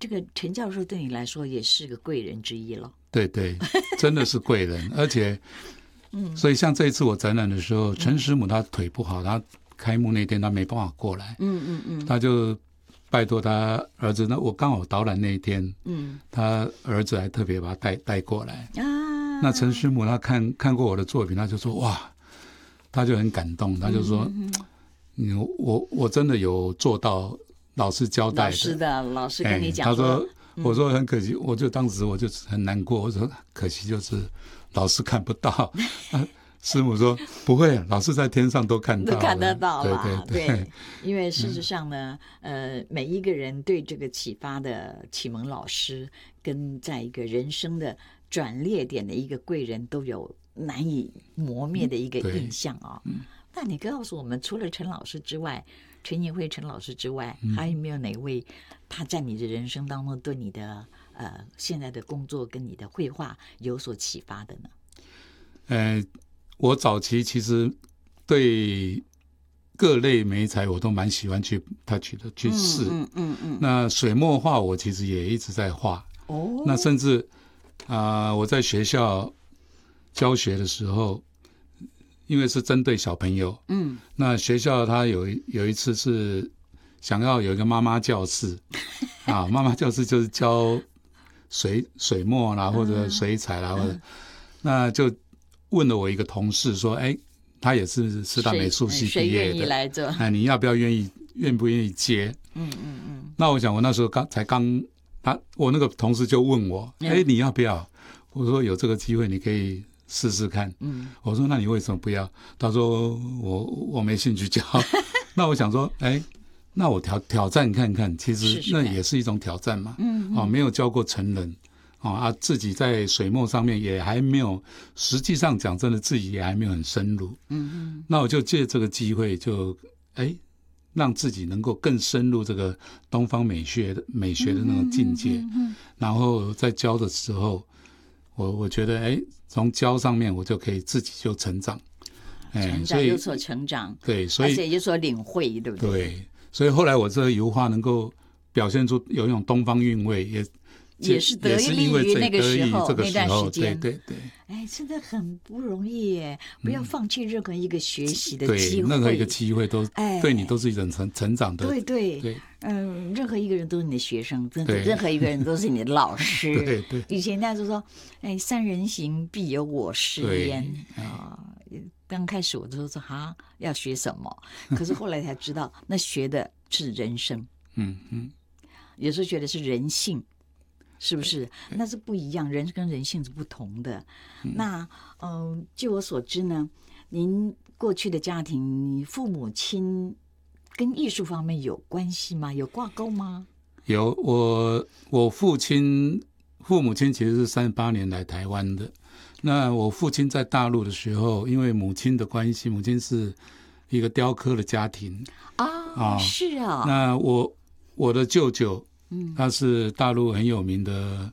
这个陈教授对你来说也是个贵人之一了。 对对，真的是贵人，而且，所以像这一次我展览的时候，陈师母她腿不好，她开幕那天她没办法过来，她就拜托她儿子，那我刚好导览那一天，她儿子还特别把他带过来啊。那陈师母她看过我的作品，她就说哇，她就很感动，她就说，我真的有做到老师交代的， 老师跟你讲他说，我说很可惜，当时我就很难过，我说可惜就是老师看不到。师母说不会，老师在天上都看到了， 都看得到了。 对， 因为事实上呢，每一个人对这个启发的启蒙老师，跟在一个人生的转捩点的一个贵人，都有难以磨灭的一个印象啊。那你告诉我们，除了陈老师之外，陈怡慧陈老师之外，还有没有哪位他在你的人生当中对你的现在的工作跟你的绘画有所启发的呢？ 我早期其实对各类媒材我都蛮喜欢去 touch 的，去试。那水墨画我其实也一直在画。那甚至我在学校教学的时候，因为是针对小朋友，那学校他有一次是想要有一个妈妈教室啊，妈妈教室就是教水墨啦，或者水彩啦，或者那就问了我一个同事说，他也是师大美术系毕业的，你要不要愿不愿意接？那我想我那时候我那个同事就问我，你要不要？我说有这个机会你可以试试看。我说那你为什么不要？他说我没兴趣教。那我想说，那我挑战看看，其实那也是一种挑战嘛。没有教过成人。自己在水墨上面也还没有，实际上讲真的，自己也还没有很深入。那我就借这个机会，就让自己能够更深入这个东方美学的那种境界。然后在教的时候，我觉得从教上面我就可以自己就成长， 有所成长， 对，所以而且有所领会，对不对？ 对，所以后来我这个油画能够表现出有一种东方韵味， 也是得益于那个时候那段时间， 对， 真的很不容易耶！不要放弃任何一个学习的机会， 任何一个机会都对你都是一种成长的。 对，任何一个人都是你的学生，任何一个人都是你的老师。 对， 以前大家就说，三人行必有我师焉刚开始我就说要学什么，可是后来才知道，那学的是人生。有时候学的是人性。是不是？那是不一样，人跟人性是不同的。那据我所知呢，您过去的家庭，你父母亲跟艺术方面有关系吗？有挂钩吗？ 有，我父母亲其实是38年来台湾的。那我父亲在大陆的时候，因为母亲的关系，母亲是一个雕刻的家庭是啊。 那我的舅舅。他是大陆很有名的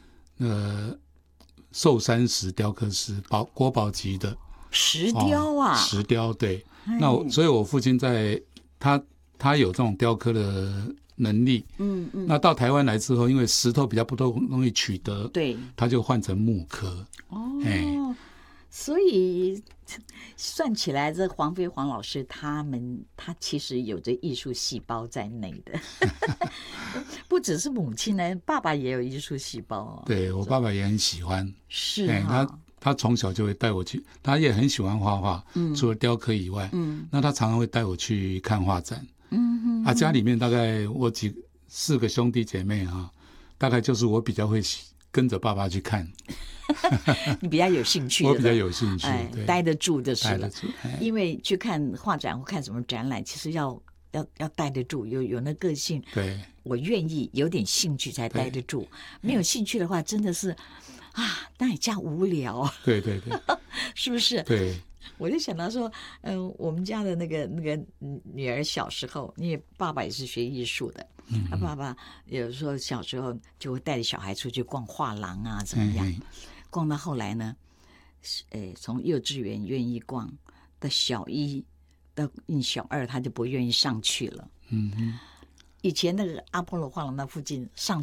寿山石雕刻师，国宝级的石雕啊， 石雕对。那所以我父亲在他有这种雕刻的能力。那到台湾来之后，因为石头比较不容易取得， 对， 他就换成木刻。 所以算起来，这黄飞黄老师他其实有着艺术细胞在内的，不只是母亲呢，爸爸也有艺术细胞。 对，我爸爸也很喜欢， 是他从小就会带我去，他也很喜欢画画，除了雕刻以外，那他常常会带我去看画展。家里面大概我4个兄弟姐妹大概就是我比较会跟着爸爸去看。 你比较有兴趣， 我比较有兴趣， 待得住就是了。因为去看画展或看什么展览，其实要待得住，有那个性。 对， 我愿意有点兴趣才待得住，没有兴趣的话，真的是那也叫无聊。 对， 是不是？ 对。 我就想到说，我们家的那个女儿小时候，因为爸爸也是学艺术的，他爸爸有时候小时候就会带着小孩出去逛画廊啊，怎么样？逛到后来呢，从幼稚园愿意逛，到小1到小2，他就不愿意上去了。以前那个阿波罗画廊那附近上